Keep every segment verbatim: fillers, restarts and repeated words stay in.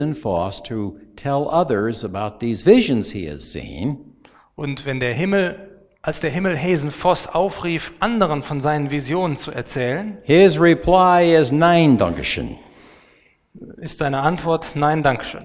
Foss to tell others about these visions he has seen, Und wenn der Himmel, als der Himmel Hazen Foss aufrief, anderen von seinen Visionen zu erzählen, his reply is nein, Dankeschön. ist seine Antwort nein, Dankeschön.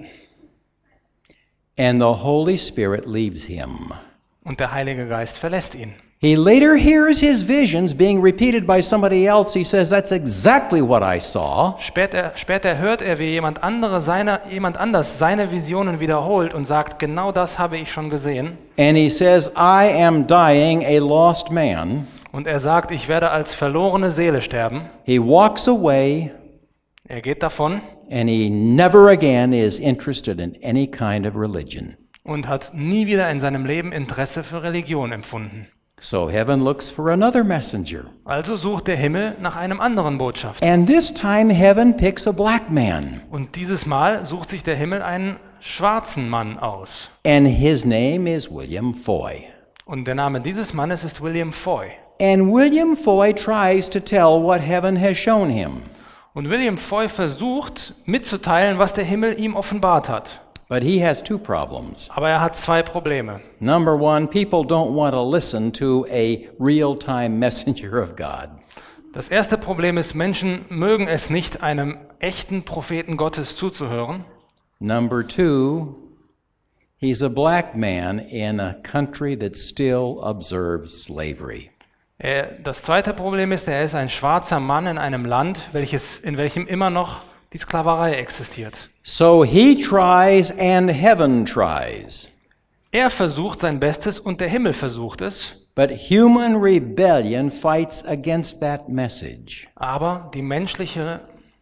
And the Holy Spirit leaves him. Und der Heilige Geist verlässt ihn. He later hears his visions being repeated by somebody else. He says, that's exactly what I saw. Später, später hört er, wie jemand, andere seine, jemand anders seine Visionen wiederholt und sagt, genau das habe ich schon gesehen. And he says, I am dying a lost man. Und er sagt, ich werde als verlorene Seele sterben. He walks away, Er geht davon and he never again is interested in any kind of religion. und hat nie wieder in seinem Leben Interesse für Religion empfunden. So heaven looks for another messenger. Also sucht der Himmel nach einem anderen Botschafter. And this time heaven picks a black man. Und dieses Mal sucht sich der Himmel einen schwarzen Mann aus. And his name is William Foy. Und der Name dieses Mannes ist William Foy. And William Foy tries to tell what heaven has shown him. Und William Foy versucht mitzuteilen, was der Himmel ihm offenbart hat. But he has two problems. Aber er hat zwei Probleme. Number one, people don't want to listen to a real-time messenger of God. Das erste Problem ist, Menschen mögen es nicht, einem echten Propheten Gottes zuzuhören. Number two, he's a black man in a country that still observes slavery. Er, das zweite Problem ist, er ist ein schwarzer Mann in einem Land, welches, in welchem immer noch die Sklaverei existiert. So he tries and heaven tries. Er versucht sein Bestes und der Himmel versucht es. But human rebellion fights against that message. Aber die menschliche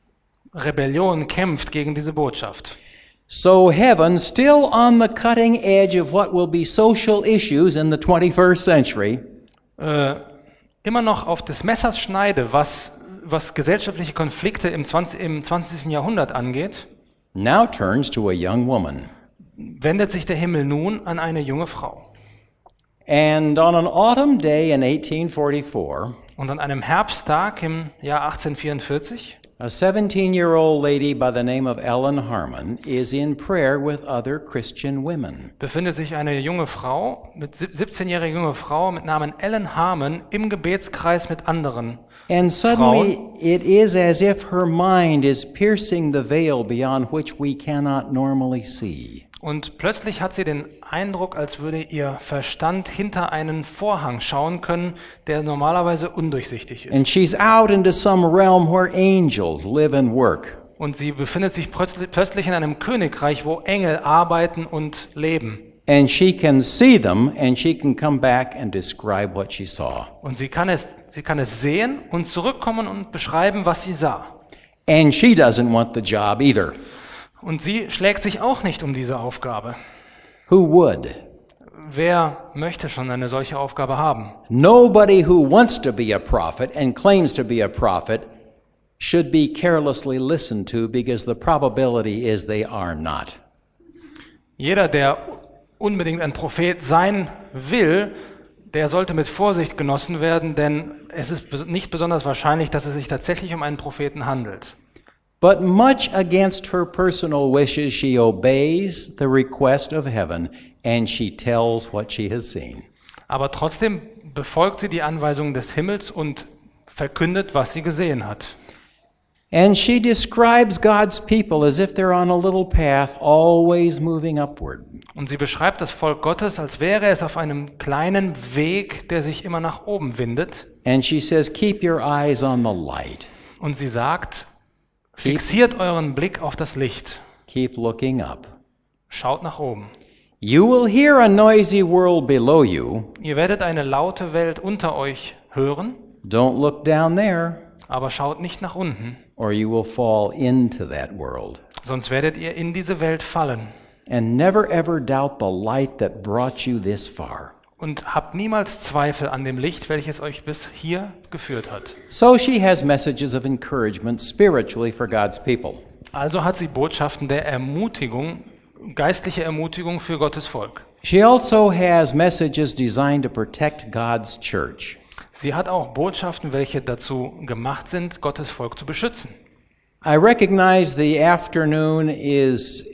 Rebellion kämpft gegen diese Botschaft. So heaven, still on the cutting edge of what will be social issues in the twenty-first century, Äh, immer noch auf des Messers Schneide, was, was gesellschaftliche Konflikte im, zwanzig, im zwanzigsten Jahrhundert angeht, now turns to a young woman. wendet sich der Himmel nun an eine junge Frau. And on an autumn day in eighteen forty-four, Und an einem Herbsttag im Jahr achtzehnhundertvierundvierzig a seventeen-year-old lady by the name of Ellen Harmon is in prayer with other Christian women. befindet sich eine junge Frau, mit siebzehnjährige junge Frau mit Namen Ellen Harmon im Gebetskreis mit anderen. And suddenly it is as if her mind is piercing the veil beyond which we cannot normally see. Und plötzlich hat sie den Eindruck, als würde ihr Verstand hinter einen Vorhang schauen können, der normalerweise undurchsichtig ist. And she's out into some realm where angels live and work. Und sie befindet sich plötzlich, plötzlich in einem Königreich, wo Engel arbeiten und leben. And she can see them and she can come back and describe what she saw. Und sie kann es, sie kann es sehen und zurückkommen und beschreiben, was sie sah. And she doesn't want the job either. Und sie schlägt sich auch nicht um diese Aufgabe. Who would? Wer möchte schon eine solche Aufgabe haben? Nobody who wants to be a prophet and claims to be a prophet should be carelessly listened to because the probability is they are not. Jeder, der unbedingt ein Prophet sein will, der sollte mit Vorsicht genossen werden, denn es ist nicht besonders wahrscheinlich, dass es sich tatsächlich um einen Propheten handelt. But much against her personal wishes, she obeys the request of heaven and she tells what she has seen. Aber trotzdem befolgt sie die Anweisungen des Himmels und verkündet, was sie gesehen hat. And she describes God's people as if they're on a little path, always moving upward. Und sie beschreibt das Volk Gottes, als wäre es auf einem kleinen Weg, der sich immer nach oben windet. And she says, keep your eyes on the light. Und sie sagt, fixiert euren Blick auf das Licht. Keep looking up. Schaut nach oben. You will hear a noisy world below you. Ihr werdet eine laute Welt unter euch hören, Don't look down there, aber schaut nicht nach unten, or you will fall into that world. sonst werdet ihr in diese Welt fallen. And never ever doubt the light that brought you this far. Und habt niemals Zweifel an dem Licht, welches euch bis hier geführt hat. So she has messages of encouragement spiritually for God's people. Also hat sie Botschaften der Ermutigung, geistliche Ermutigung für Gottes Volk. She also has messages designed to protect God's church. Sie hat auch Botschaften, welche dazu gemacht sind, Gottes Volk zu beschützen. I recognize the afternoon is